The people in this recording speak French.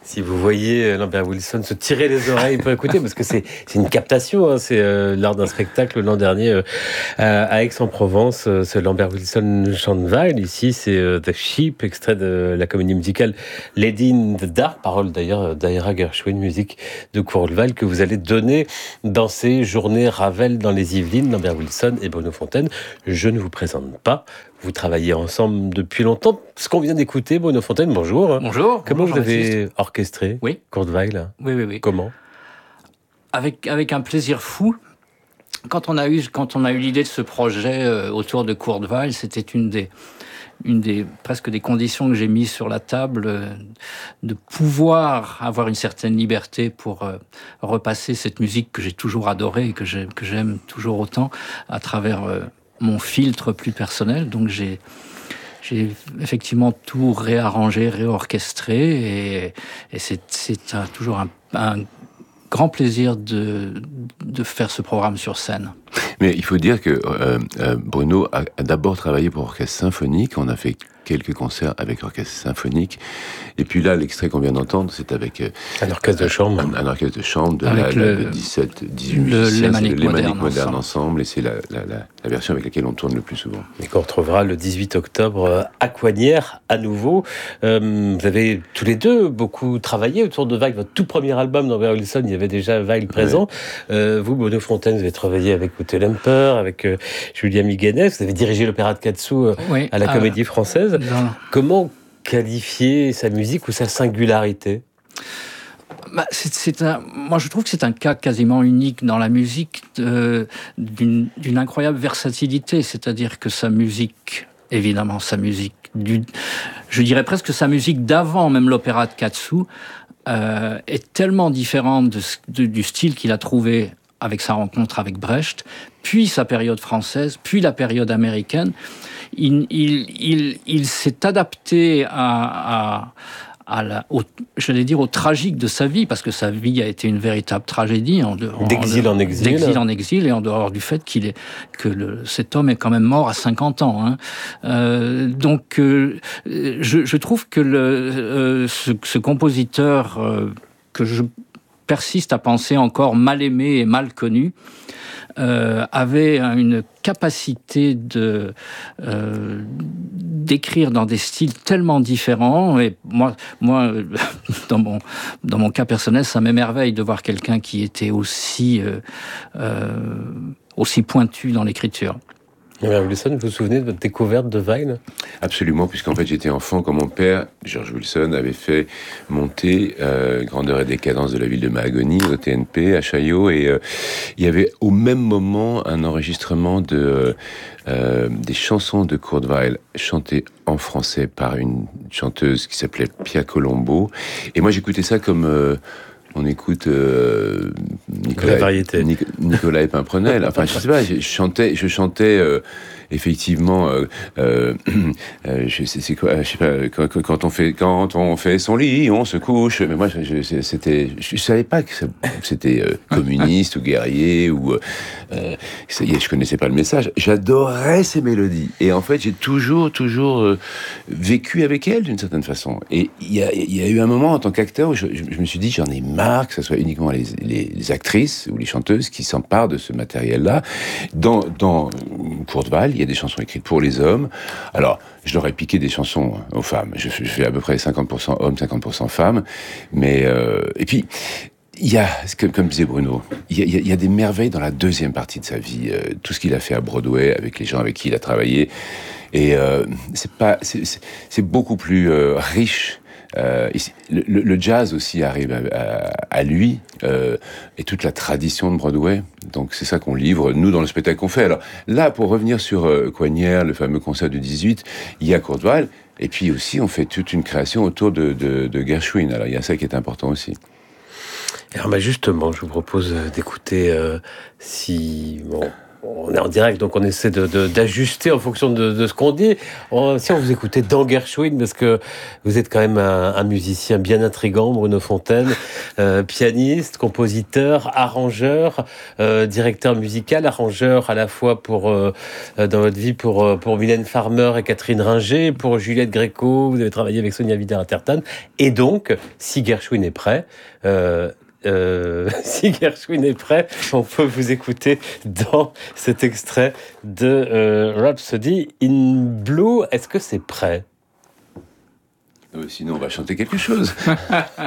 Si vous voyez Lambert Wilson se tirer les oreilles pour écouter, parce que c'est une captation, hein, c'est lors d'un spectacle l'an dernier à Aix-en-Provence, ce Lambert Wilson chante Weill. Ici, c'est The Sheep, extrait de la comédie musicale Lady in the Dark, parole d'ailleurs d'Ira Gershwin, musique de Kurt Weill, que vous allez donner dans ces journées Ravel dans les Yvelines. Lambert Wilson et Bruno Fontaine, je ne vous présente pas. Vous travaillez ensemble depuis longtemps. Ce qu'on vient d'écouter, Bruno Fontaine, bonjour. Bonjour. Comment vous avez orchestré Kurt Weill? Oui. Comment? Avec un plaisir fou. Quand on a eu l'idée de ce projet autour de Kurt Weill, c'était une des presque des conditions que j'ai mises sur la table, de pouvoir avoir une certaine liberté pour repasser cette musique que j'ai toujours adorée et que j'aime toujours autant à travers mon filtre plus personnel. Donc j'ai effectivement tout réarrangé, réorchestré, et c'est toujours un grand plaisir de faire ce programme sur scène. Mais il faut dire que Bruno a d'abord travaillé pour orchestre symphonique. On a fait quelques concerts avec orchestre symphonique. Et puis là, l'extrait qu'on vient d'entendre, c'est avec un orchestre de chambre. Un orchestre de chambre de avec le 18 musiciens, les Maniques Modernes ensemble. Et c'est la version avec laquelle on tourne le plus souvent. Et qu'on retrouvera le 18 octobre à Coignières à nouveau. Vous avez tous les deux beaucoup travaillé autour de Weill. Votre tout premier album, Lambert Wilson, il y avait déjà Weill présent. Vous, Bruno Fontaine, vous avez travaillé avec Ute Lemper, avec Julia Migenes. Vous avez dirigé l'opéra de Katsu à la Comédie Française. Comment qualifier sa musique ou sa singularité? Moi, je trouve que c'est un cas quasiment unique dans la musique d'une incroyable versatilité. C'est-à-dire que sa musique, évidemment, je dirais presque sa musique d'avant même l'opéra de Katsu, est tellement différente du style qu'il a trouvé avec sa rencontre avec Brecht, puis sa période française, puis la période américaine. Il s'est adapté au tragique de sa vie, parce que sa vie a été une véritable tragédie. D'exil en exil. D'exil en exil, et en dehors du fait cet homme est quand même mort à 50 ans. Donc, je trouve que ce compositeur que je persiste à penser encore mal aimé et mal connu, avait une capacité d'écrire dans des styles tellement différents. Et moi, dans mon cas personnel, ça m'émerveille de voir quelqu'un qui était aussi pointu dans l'écriture. Lambert Wilson, vous vous souvenez de votre découverte de Weill? Absolument, puisqu'en fait j'étais enfant quand mon père, George Wilson, avait fait monter Grandeur et décadence de la ville de Mahagoni au TNP à Chaillot, et il y avait au même moment un enregistrement des chansons de Kurt Weill chantées en français par une chanteuse qui s'appelait Pia Colombo, et moi j'écoutais ça comme on écoute Nicolas et Pimprenel. Enfin, je sais pas, je chantais effectivement. C'est quoi, je sais pas. Quand on fait son lit, on se couche. Mais moi, je savais pas que c'était communiste ou guerrier ou. Je connaissais pas le message. J'adorais ces mélodies. Et en fait, j'ai toujours vécu avec elles d'une certaine façon. Et il y a eu un moment en tant qu'acteur où je me suis dit, j'en ai marre que ce soit uniquement les actrices ou les chanteuses qui s'emparent de ce matériel-là. Dans Kurt Weill, il y a des chansons écrites pour les hommes. Alors, je leur ai piqué des chansons aux femmes. Je fais à peu près 50% hommes, 50% femmes. Mais et puis, il y a, comme disait Bruno, il y a des merveilles dans la deuxième partie de sa vie. Tout ce qu'il a fait à Broadway, avec les gens avec qui il a travaillé. Et c'est beaucoup plus riche. Le jazz aussi arrive à lui, et toute la tradition de Broadway. Donc c'est ça qu'on livre, nous, dans le spectacle qu'on fait. Alors là, pour revenir sur Coignières, le fameux concert du 18, il y a Kurt Weill, et puis aussi on fait toute une création autour de Gershwin. Alors il y a ça qui est important aussi. Alors justement, je vous propose d'écouter on est en direct, donc on essaie d'ajuster en fonction de ce qu'on dit. Si on vous écoutait dans Gershwin, parce que vous êtes quand même un musicien bien intrigant, Bruno Fontaine, pianiste, compositeur, arrangeur, directeur musical, arrangeur à la fois dans votre vie pour Mylène Farmer et Catherine Ringer, pour Juliette Gréco, vous avez travaillé avec Sonia Vidar-Tertan, et donc, si Gershwin est prêt, si Gershwin est prêt, on peut vous écouter dans cet extrait de Rhapsody in Blue. Est-ce que c'est prêt ? Sinon, on va chanter quelque chose.